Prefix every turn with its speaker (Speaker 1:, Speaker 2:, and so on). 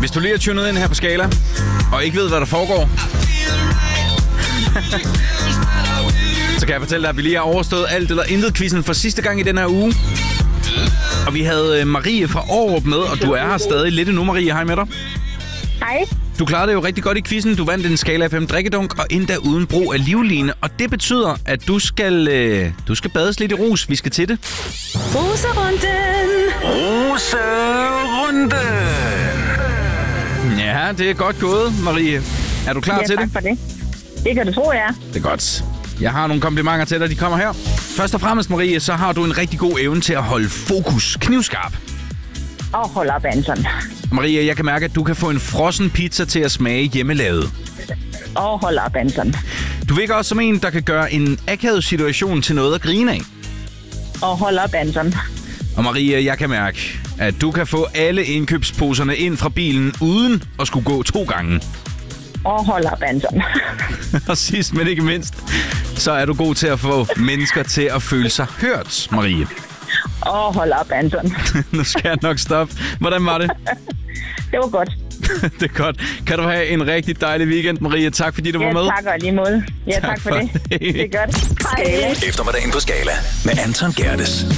Speaker 1: Hvis du lige er tunet ind her på Skala, og ikke ved, hvad der foregår, så kan jeg fortælle dig, at vi lige har overstået alt eller intet-quizzen for sidste gang i den her uge. Og vi havde Marie fra Aarup med, og du er her stadig lidt endnu, Marie. Hej med dig.
Speaker 2: Hej.
Speaker 1: Du klarede det jo rigtig godt i quizzen. Du vandt en Skala FM drikkedunk, og endda uden brug af livline. Og det betyder, at du skal bades lidt i rus. Vi skal til det.
Speaker 3: Ruserunden.
Speaker 1: Ja, det er godt gået, Marie. Er du klar til det?
Speaker 2: Ja, tak for det. Det kan du tro, ja.
Speaker 1: Det er godt. Jeg har nogle komplimenter til dig, de kommer her. Først og fremmest, Marie, så har du en rigtig god evne til at holde fokus knivskarp.
Speaker 2: Og hold op, Anton.
Speaker 1: Marie, jeg kan mærke, at du kan få en frossen pizza til at smage hjemmelavet.
Speaker 2: Og hold op, Anton.
Speaker 1: Du virker også som en, der kan gøre en akavet situation til noget at grine af.
Speaker 2: Og hold op, Anton.
Speaker 1: Og Marie, jeg kan mærke, at du kan få alle indkøbsposerne ind fra bilen, uden at skulle gå 2 gange.
Speaker 2: Og hold op, Anton.
Speaker 1: Og sidst, men ikke mindst, så er du god til at få mennesker til at føle sig hørt, Marie.
Speaker 2: Og hold op, Anton.
Speaker 1: Nu skal jeg nok stoppe. Hvordan var det?
Speaker 2: Det var godt.
Speaker 1: Det er godt. Kan du have en rigtig dejlig weekend, Marie. Tak fordi du var med.
Speaker 2: Ja, tak og lige måde. Ja, tak for det. Det er godt. Hej.
Speaker 4: Eftermiddagen på Skala med Anton Gerdes.